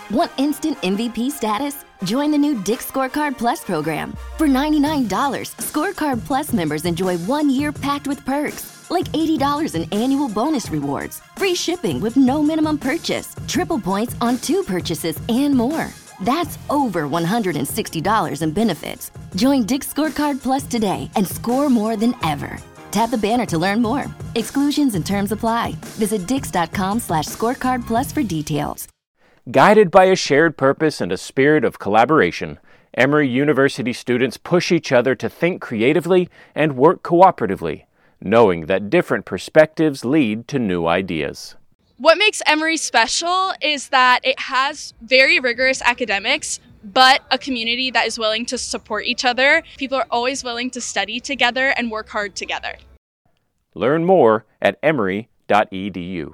Want instant MVP status? Join the new Dick's Scorecard Plus program. For $99, Scorecard Plus members enjoy 1 year packed with perks, like $80 in annual bonus rewards, free shipping with no minimum purchase, triple points on 2 purchases, and more. That's over $160 in benefits. Join Dick's Scorecard Plus today and score more than ever. Tap the banner to learn more. Exclusions and terms apply. Visit dix.com/scorecard plus for details. Guided by a shared purpose and a spirit of collaboration, Emory University students push each other to think creatively and work cooperatively, knowing that different perspectives lead to new ideas. What makes Emory special is that it has very rigorous academics, but a community that is willing to support each other. People are always willing to study together and work hard together. Learn more at emory.edu.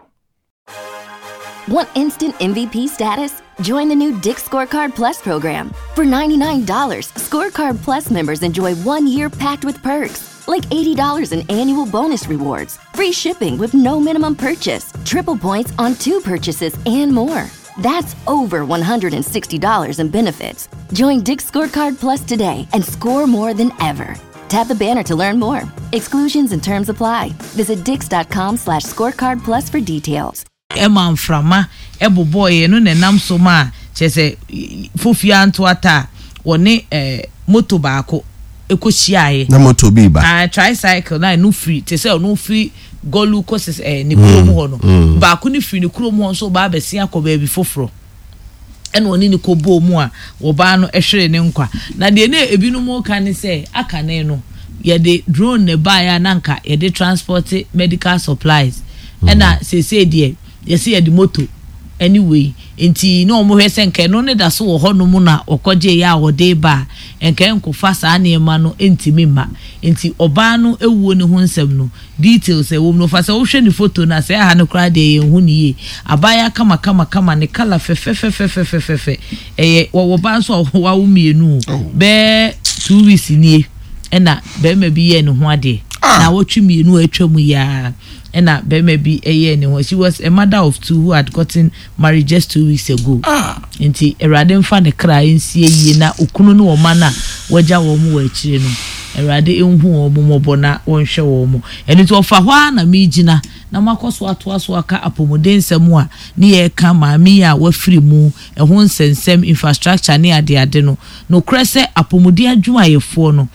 Want instant MVP status? Join the new Dick's Scorecard Plus program. For $99, Scorecard Plus members enjoy 1 year packed with perks, like $80 in annual bonus rewards, free shipping with no minimum purchase, triple points on 2 purchases, and more. That's over $160 in benefits. Join Dick's Scorecard Plus today and score more than ever. Tap the banner to learn more. Exclusions and terms apply. Visit dix.com/scorecard plus for details. Emma Frama, Ebo boy, no nam so ma, chese Fufia Antuata, one motobako, ekoshiae. Na motobiba. Tricycle na no free, te say no free golu courses ni kurom ho no. Ba ko ni free ni kurom ho so ba be sia ko ba bi foforo. En woni ni ko bo mu a wo ba no ehwere ne nkwa. Na de na ebinu mu ka ni say aka ne no ye de drone ne ba ya nanka ye de transport medical supplies. Ena se de yes ye the moto anyway enti no mo hwese nke no ne da so wo ho no mu na okoje ya wo de ba enke enkofa sa na ema no entimi ma enti oba no ewuo ne ho nsem no details e wo no fa se wo hwe ni photo na se ha no kra de ye hu ni ye abaya kama ne kala fe wo ba so wa wo mienu be 2 weeks ni ena be ma bi ye ne ho ade na wo twi mienu atwa mu ya ena be maybe a year anyway. She was a mother of 2 who had gotten married just 2 weeks ago. Nti erade mfa ne kra nsie yi na okunu no mana waja wo mu wachire no erade enhu wo mu mobona wonhwe wo mu eni to fa hwa na mejina na makoso ato aka apomodensem a ne ye ka maami a wafiri mu ehun sensem infrastructure ne ade no krese apomodi adwuma yefo no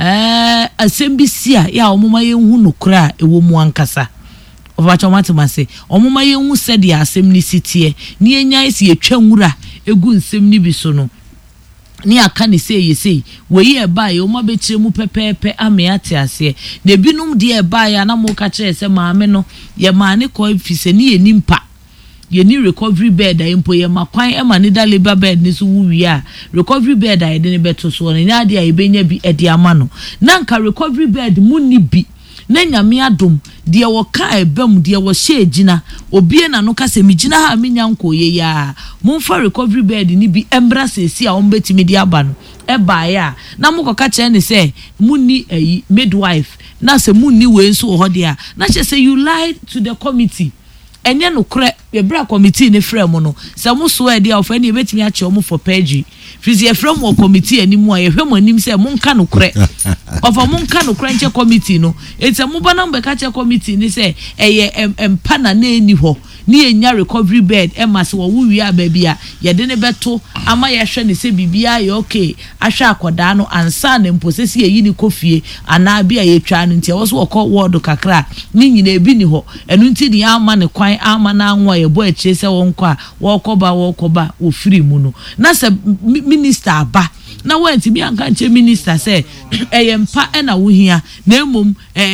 asembisia ya omuma yenhu no kra ewo mu ankasa obacho matemase omuma yenhu sede asem ni sitie ni enya isi etwa nwura egu nsem ni bi so no ni aka ni sei we ye ba ye oma bekire mu pepepe ame ate ase na binum de ba ya na mo ka kire se maame no ye maane ko fise ni enimpa ye ni recovery bed ayempo ye makwan e ma ni da labor bed ni so wuwi a recovery bed aye de ne beto so no nya de aye benya bi e de ama no na nka recovery bed mu ni bi na nyame adom de wo ka ebam de wo hye agina obie na no ka se migina ha menya nko ye ya momfa recovery bed ni bi embra sesi a ombetimi de aba no e ba ya na mo ka kire ne se munni ayi midwife na se munni we nso ho de a na che say you lied to the committee enye no kre ye bra committee ne frem no se mo so e dia of any betimi a che o mo for page fizi ye frem o committee animu a ye hwem anim se mo nka no kre of mo nka no kre nche committee no etse mo ba number ka che committee ni se eye empa na eni ho ni enya recovery bed e ma se wo wuwi a ba bia ye de ne beto ama ye hwe ne se bibia ye okay ahwe akoda no ansa na mposesi ye ni kofie ana bia ye twa no ntia wo so okọ word kakra ni nyina ebi ni ho enu nti ni ama ne kwan ama na anwa ye bo akire se wo nkọ a wo koba wo free mu no na se minister aba na wanti mi anka nche minister se eyempa e na wohia na emom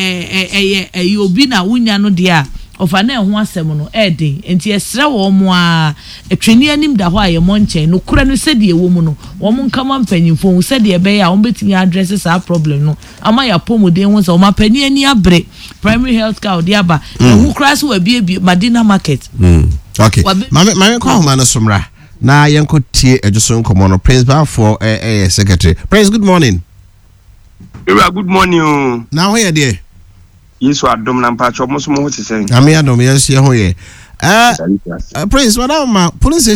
obi na wonya no de a ofa na ho asem no eden enti esre wo mo a etweni anim da ho aye mo nchen no kura no sede ewo mu no wo mo nkama mpanyimfo sede ebe ya wo betimi address sa problem no ama ya pomoden ho so ma pani ani abre primary health care odi aba who cross we bie Madina market okay mame ko ma no somra na yenko tie ejuso nkomo no principal for secretary Prince, good morning. Good morning. Now where there Yes, what dom na mpacho mo so mo ho tese. Ami adom yes ye ho ye. Prince, what am police